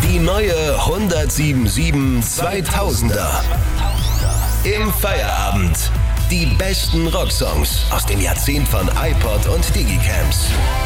Die neue 107.7 2000er. Im Feierabend. Die besten Rocksongs aus dem Jahrzehnt von iPod und Digicams.